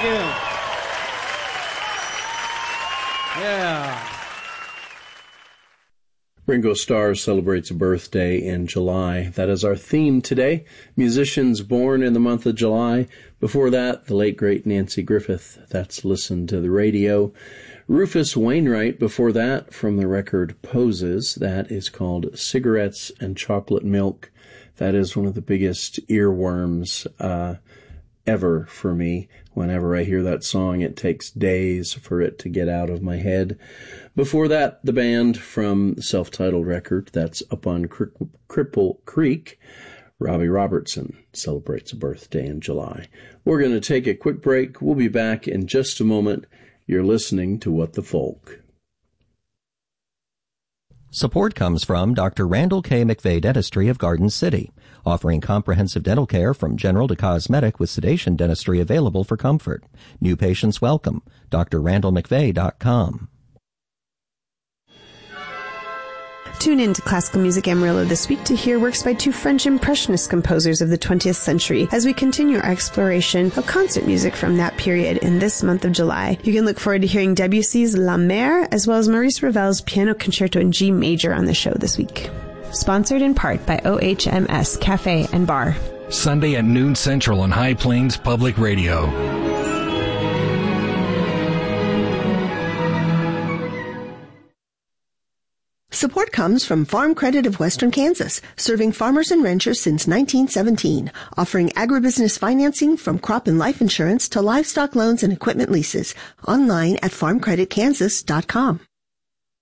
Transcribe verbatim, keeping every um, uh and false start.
Thank you. Yeah. Ringo Starr celebrates a birthday in July. That is our theme today. Musicians born in the month of July. Before that, the late great Nancy Griffith. That's Listen to the Radio. Rufus Wainwright before that from the record Poses. That is called Cigarettes and Chocolate Milk. That is one of the biggest earworms uh, ever for me. Whenever I hear that song, it takes days for it to get out of my head. Before that, the band from the self-titled record, that's Up on Cri- Cripple Creek. Robbie Robertson celebrates a birthday in July. We're going to take a quick break. We'll be back in just a moment. You're listening to What the Folk. Support comes from Doctor Randall K. McVeigh Dentistry of Garden City, offering comprehensive dental care from general to cosmetic with sedation dentistry available for comfort. New patients welcome. D R Randall McVeigh dot com. Tune in to Classical Music Amarillo this week to hear works by two French Impressionist composers of the twentieth century as we continue our exploration of concert music from that period in this month of July. You can look forward to hearing Debussy's La Mer as well as Maurice Ravel's Piano Concerto in G Major on the show this week. Sponsored in part by O H M S Cafe and Bar. Sunday at noon Central on High Plains Public Radio. Support comes from Farm Credit of Western Kansas, serving farmers and ranchers since nineteen seventeen, offering agribusiness financing from crop and life insurance to livestock loans and equipment leases. Online at farm credit kansas dot com.